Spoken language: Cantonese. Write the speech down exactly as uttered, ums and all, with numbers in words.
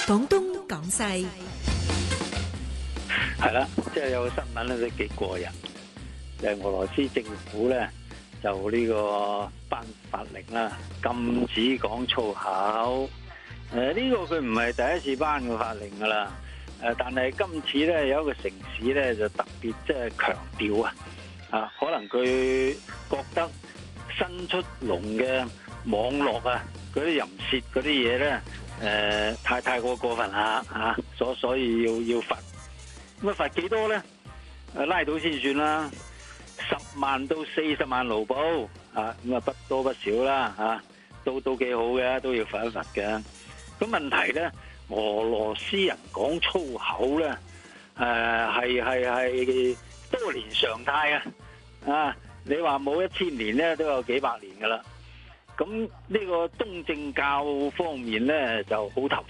廣東廣西係啦，即係有個新聞咧都幾過癮，就係俄羅斯政府咧就呢個頒法令啦，禁止講粗口。誒，呢個佢唔係第一次頒個法令噶啦。誒，但係今次咧有一個城市咧就特別即係強調啊，啊，可能佢覺得新出籠嘅網絡啊，嗰啲淫褻嗰啲嘢咧，誒，太太過過分啦，吓，所所以要要罰。咁啊罰幾多咧？誒，拉到先算啦，十萬到四十萬盧布啊，咁啊不多不少啦，吓，都都幾好嘅，都要罰一罰嘅。咁問題咧，俄羅斯人講粗口咧，誒係係係多年常態啊！啊，你話冇一千年咧，都有幾百年噶啦。咁呢個東正教方面咧就好頭